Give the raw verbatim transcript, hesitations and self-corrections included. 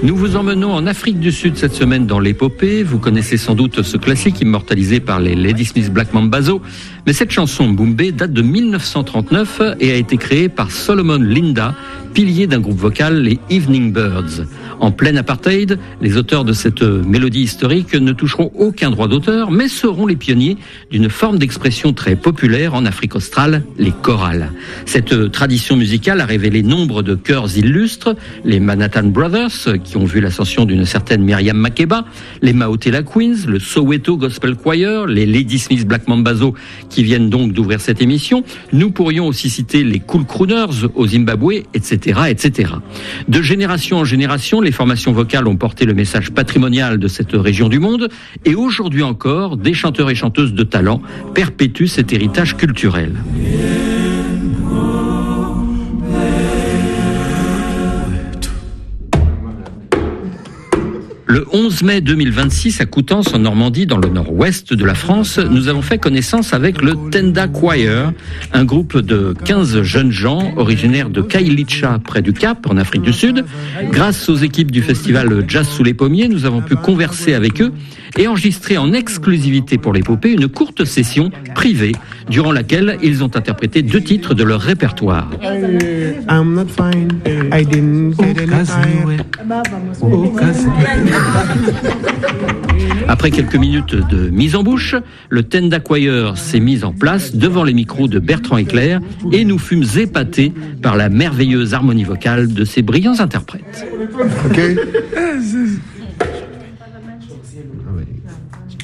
Nous vous emmenons en Afrique du Sud cette semaine dans l'épopée. Vous connaissez sans doute ce classique immortalisé par les Ladysmith Black Mambazo. Mais cette chanson Mboumbe date de mille neuf cent trente-neuf et a été créée par Solomon Linda, pilier d'un groupe vocal, les Evening Birds. En plein apartheid, les auteurs de cette mélodie historique ne toucheront aucun droit d'auteur, mais seront les pionniers d'une forme d'expression très populaire en Afrique australe, les chorales. Cette tradition musicale a révélé nombre de chœurs illustres, les Manhattan Brothers, qui ont vu l'ascension d'une certaine Miriam Makeba, les Maotela Queens, le Soweto Gospel Choir, les Ladysmith Black Mambazo, qui viennent donc d'ouvrir cette émission. Nous pourrions aussi citer les Cool Crooners au Zimbabwe, et cetera, et cetera. De génération en génération, les formations vocales ont porté le message patrimonial de cette région du monde et aujourd'hui encore, des chanteurs et chanteuses de talent perpétuent cet héritage culturel. Le onze mai deux mille vingt-six, à Coutances, en Normandie, dans le nord-ouest de la France, nous avons fait connaissance avec le Tenda Choir, un groupe de quinze jeunes gens originaires de Kailicha, près du Cap, en Afrique du Sud. Grâce aux équipes du festival Jazz sous les pommiers, nous avons pu converser avec eux et enregistrer en exclusivité pour l'épopée une courte session privée, durant laquelle ils ont interprété deux titres de leur répertoire. I'm not fine. I didn't get any Après quelques minutes de mise en bouche, le Tenda Choir s'est mis en place devant les micros de Bertrand Éclair et nous fûmes épatés par la merveilleuse harmonie vocale de ces brillants interprètes. Okay.